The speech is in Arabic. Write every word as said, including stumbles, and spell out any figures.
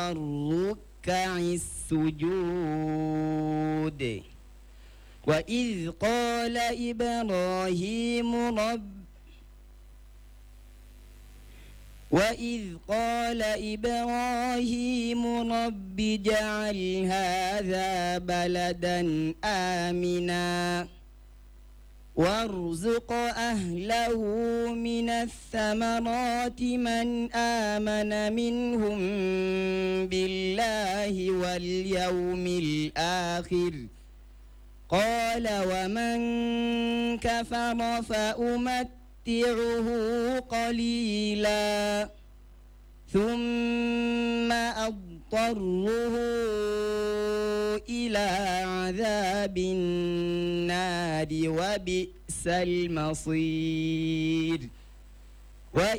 الركع السجود وإذ قال إبراهيم رب وإذ قال إبراهيم رب اجعل هذا بلدا آمنا وارزق أهله من الثمرات من آمن منهم بالله واليوم الآخر قال ومن كفر فأمتعه قليلا ثم أضطره إلى عذاب النار وبئس المصير وإذ